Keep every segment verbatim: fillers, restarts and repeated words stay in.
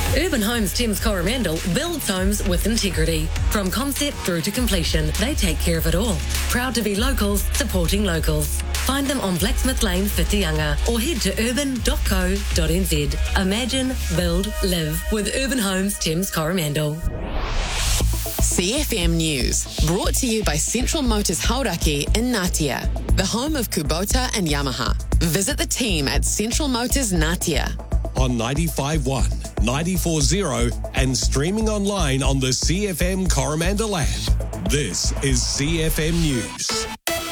Urban Homes Thames Coromandel builds homes with integrity. From concept through to completion, they take care of it all. Proud to be locals, supporting locals. Find them on Blacksmith Lane, Whitianga, or head to urban dot co dot n z. Imagine, build, live with Urban Homes Thames Coromandel. C F M News, brought to you by Central Motors Hauraki in Ngatea, the home of Kubota and Yamaha. Visit the team at Central Motors Ngatea. On ninety-five point one, ninety-four point zero and streaming online on the C F M Coromandel app. This is C F M News.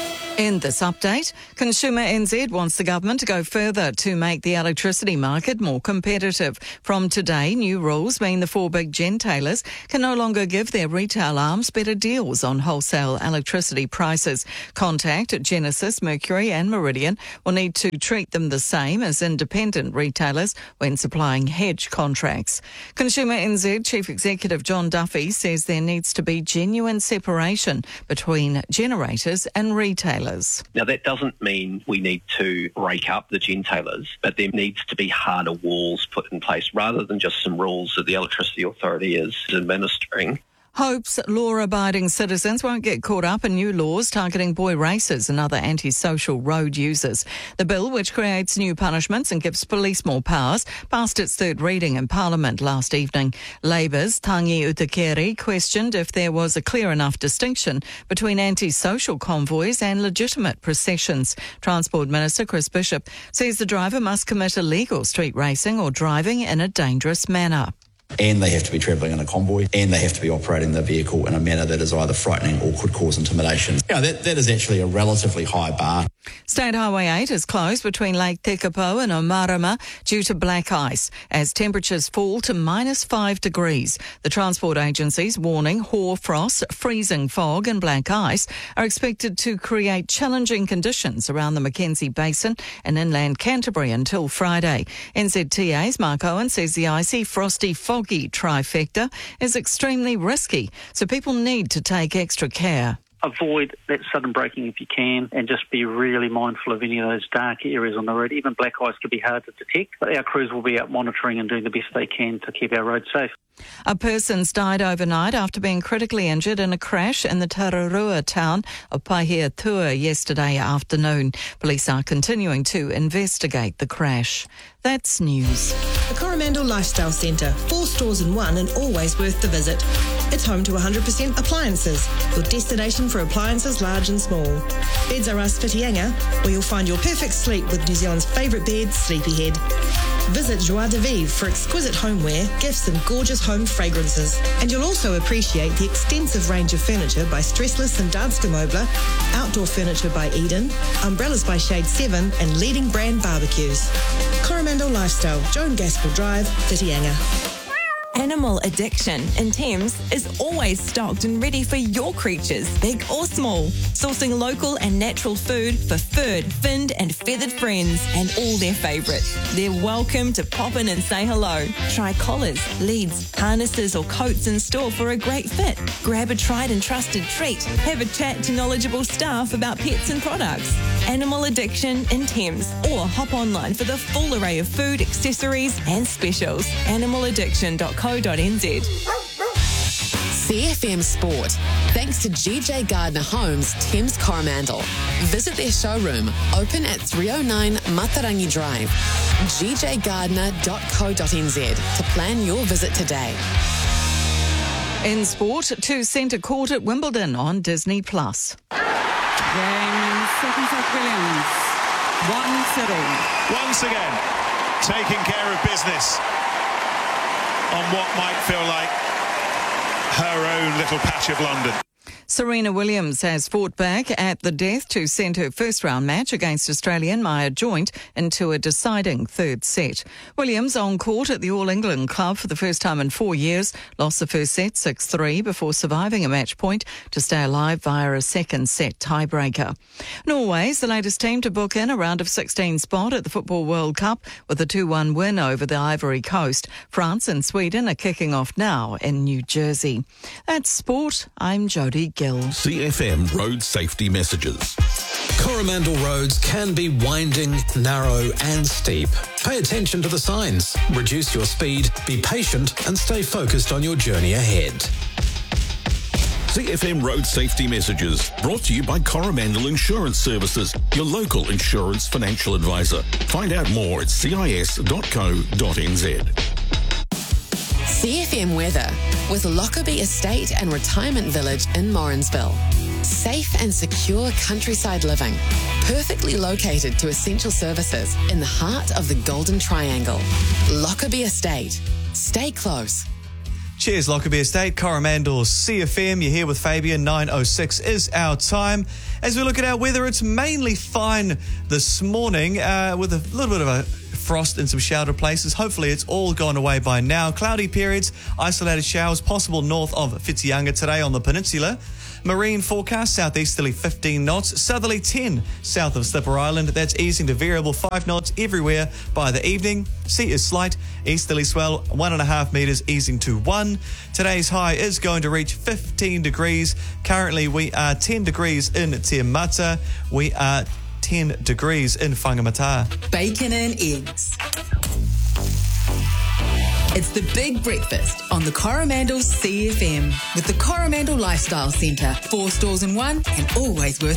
In this update, Consumer N Z wants the government to go further to make the electricity market more competitive. From today, new rules mean the four big gentailers can no longer give their retail arms better deals on wholesale electricity prices. Contact, Genesis, Mercury and Meridian will need to treat them the same as independent retailers when supplying hedge contracts. Consumer N Z Chief Executive John Duffy says there needs to be genuine separation between generators and retailers. Now, that doesn't mean we need to break up the gentailers, but there needs to be harder walls put in place rather than just some rules that the Electricity Authority is administering. Hopes law-abiding citizens won't get caught up in new laws targeting boy racers and other antisocial road users. The bill, which creates new punishments and gives police more powers, passed its third reading in Parliament last evening. Labour's Tangi Utakere questioned if there was a clear enough distinction between antisocial convoys and legitimate processions. Transport Minister Chris Bishop says the driver must commit illegal street racing or driving in a dangerous manner. And they have to be travelling in a convoy, and they have to be operating the vehicle in a manner that is either frightening or could cause intimidation. You know, that, that is actually a relatively high bar. State Highway eight is closed between Lake Tekapo and Omarama due to black ice as temperatures fall to minus five degrees. The transport agencies warning hoar frost, freezing fog and black ice are expected to create challenging conditions around the Mackenzie Basin and inland Canterbury until Friday. N Z T A's Mark Owen says the icy, frosty, foggy trifecta is extremely risky, so people need to take extra care. Avoid that sudden braking if you can, and just be really mindful of any of those dark areas on the road. Even black ice can be hard to detect, but our crews will be out monitoring and doing the best they can to keep our roads safe. A person's died overnight after being critically injured in a crash in the Tararua town of Pahiatua yesterday afternoon. Police are continuing to investigate the crash. That's news. The Coromandel Lifestyle Centre, four stores in one and always worth the visit. It's home to one hundred percent appliances, your destination for appliances large and small. Beds R Us Whitianga, where you'll find your perfect sleep with New Zealand's favourite bed, Sleepyhead. Visit Joie de Vivre for exquisite homeware, gifts and gorgeous home fragrances. And you'll also appreciate the extensive range of furniture by Stressless and Danske Mobler, outdoor furniture by Eden, umbrellas by Shade seven and leading brand barbecues. Coromandel Lifestyle, Joan Gaskell Drive, Whitianga. Animal Addiction in Thames is always stocked and ready for your creatures, big or small. Sourcing local and natural food for furred, finned and feathered friends and all their favourites. They're welcome to pop in and say hello. Try collars, leads, harnesses or coats in store for a great fit. Grab a tried and trusted treat. Have a chat to knowledgeable staff about pets and products. Animal Addiction in Thames, or hop online for the full array of food, accessories and specials. animal addiction dot co dot n z. C F M Sport, thanks to G J Gardner Homes, Thames Coromandel. Visit their showroom, open at three oh nine Matarangi Drive. g j gardner dot co dot n z to plan your visit today. In sport, to centre court at Wimbledon on Disney Plus. Game second set Williams. One settled. Once again, taking care of business on what might feel like her own little patch of London. Serena Williams has fought back at the death to send her first-round match against Australian Maya Joint into a deciding third set. Williams, on court at the All England Club for the first time in four years, lost the first set six three before surviving a match point to stay alive via a second set tiebreaker. Norway's the latest team to book in a round of sixteen spot at the Football World Cup with a two one win over the Ivory Coast. France and Sweden are kicking off now in New Jersey. That's sport. I'm Jodie Gill. C F M Road Safety Messages. Coromandel roads can be winding, narrow and steep. Pay attention to the signs, reduce your speed, be patient and stay focused on your journey ahead. C F M Road Safety Messages, brought to you by Coromandel Insurance Services, your local insurance financial advisor. Find out more at c i s dot co dot n z. C F M weather with Lockerbie Estate and Retirement Village in Morrinsville. Safe and secure countryside living, perfectly located to essential services in the heart of the Golden Triangle. Lockerbie Estate. Stay close. Cheers, Lockerbie Estate, Coromandel C F M. You're here with Fabian. nine oh six is our time. As we look at our weather, it's mainly fine this morning uh, with a little bit of a frost in some sheltered places. Hopefully it's all gone away by now. Cloudy periods, isolated showers possible north of Whitianga today on the peninsula. Marine forecast, southeasterly fifteen knots, southerly ten south of Slipper Island. That's easing to variable five knots everywhere by the evening. Sea is slight, easterly swell one and a half metres, easing to one. Today's high is going to reach fifteen degrees. Currently we are ten degrees in Te Mata. We are ten degrees in Whangamata. Bacon and eggs. It's the big breakfast on the Coromandel C F M with the Coromandel Lifestyle Centre. Four stores in one and always worth